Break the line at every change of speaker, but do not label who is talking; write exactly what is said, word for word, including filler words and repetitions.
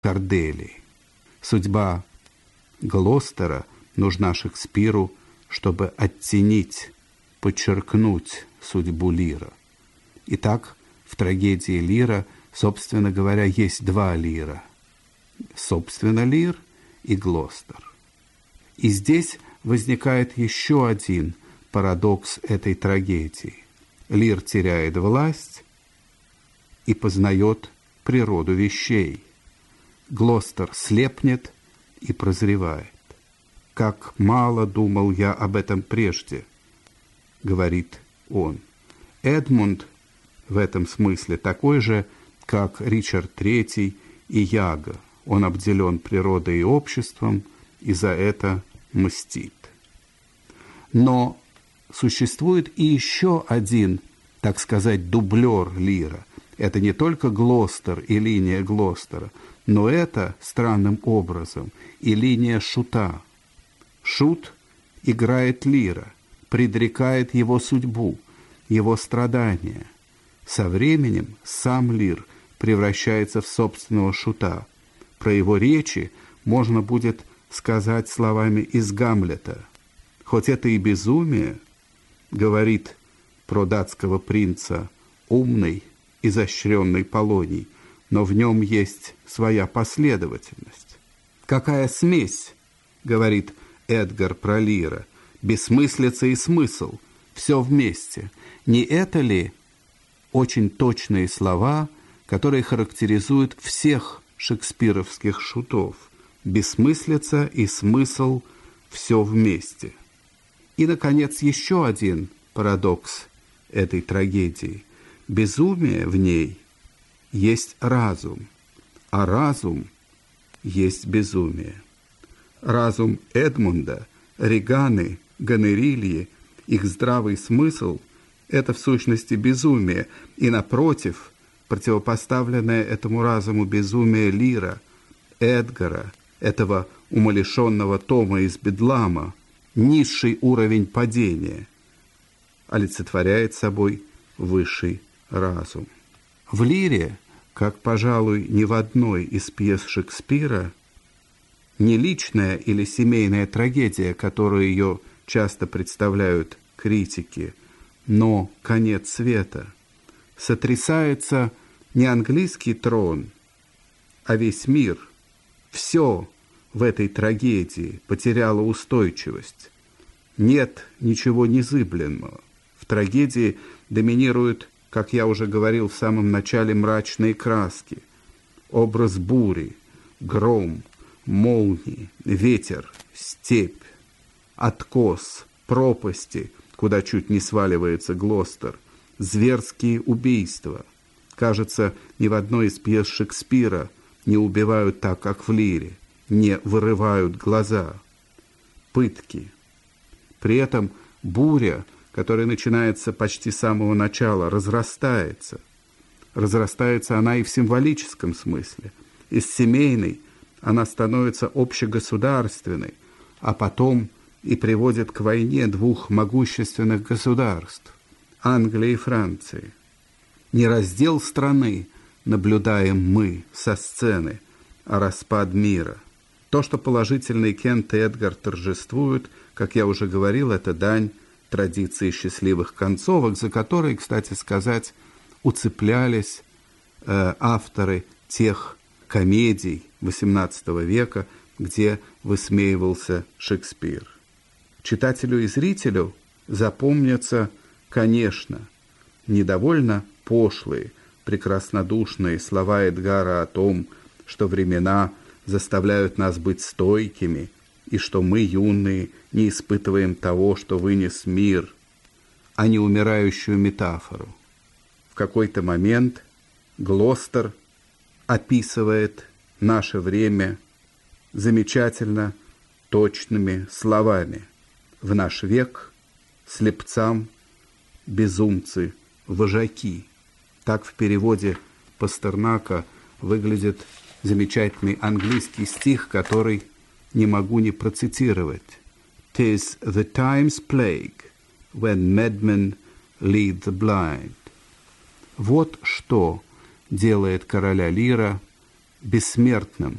Корделии. Судьба Глостера нужна Шекспиру, чтобы оттенить, подчеркнуть судьбу Лира. Итак, в трагедии Лира, собственно говоря, есть два Лира. Собственно, Лир и Глостер. И здесь возникает еще один парадокс этой трагедии. Лир теряет власть и познает природу вещей. Глостер слепнет и прозревает. «Как мало думал я об этом прежде», — говорит он. Эдмунд в этом смысле такой же, как Ричард третий и Яго. Он обделен природой и обществом, и за это мстит. Но существует и еще один, так сказать, дублер Лира. Это не только Глостер и линия Глостера, но это, странным образом, и линия Шута. Шут играет Лира, предрекает его судьбу, его страдания. Со временем сам Лир превращается в собственного Шута. Про его речи можно будет сказать словами из Гамлета. Хоть это и безумие, говорит про датского принца умный, изощренный Полоний, но в нем есть своя последовательность. Какая смесь, говорит Эдгар про Лира, бессмыслица и смысл, все вместе. Не это ли очень точные слова, которые характеризуют всех шекспировских шутов? Бессмыслица и смысл, все вместе. И, наконец, еще один парадокс этой трагедии. Безумие в ней есть разум, а разум есть безумие. Разум Эдмунда, Реганы, Гонорильи, их здравый смысл – это в сущности безумие, и, напротив, противопоставленное этому разуму безумие Лира, Эдгара, этого умалишенного Тома из Бедлама, низший уровень падения, олицетворяет собой высший разум. В Лире, как, пожалуй, ни в одной из пьес Шекспира, не личная или семейная трагедия, которую ее часто представляют критики, но конец света, сотрясается не английский трон, а весь мир. Все в этой трагедии потеряло устойчивость. Нет ничего незыблемого. В трагедии доминируют, как я уже говорил в самом начале, мрачные краски. Образ бури, гром, молнии, ветер, степь, откос, пропасти, куда чуть не сваливается Глостер, зверские убийства. Кажется, ни в одной из пьес Шекспира не убивают так, как в Лире, не вырывают глаза. Пытки. При этом буря, которая начинается почти с самого начала, разрастается. Разрастается она и в символическом смысле. Из семейной она становится общегосударственной, а потом и приводит к войне двух могущественных государств – Англии и Франции. Не раздел страны наблюдаем мы со сцены, а распад мира. То, что положительный Кент и Эдгар торжествуют, как я уже говорил, это дань традиции счастливых концовок, за которые, кстати сказать, уцеплялись э, авторы тех комедий восемнадцатого века, где высмеивался Шекспир. Читателю и зрителю запомнятся, конечно, недовольно пошлые, прекраснодушные слова Эдгара о том, что времена заставляют нас быть стойкими, и что мы, юные, не испытываем того, что вынес мир, а не умирающую метафору. В какой-то момент Глостер описывает наше время замечательно точными словами. В наш век слепцам безумцы, вожаки. Так в переводе Пастернака выглядит замечательный английский стих, который не могу не процитировать. «'Tis the time's plague when madmen lead the blind». Вот что делает короля Лира бессмертным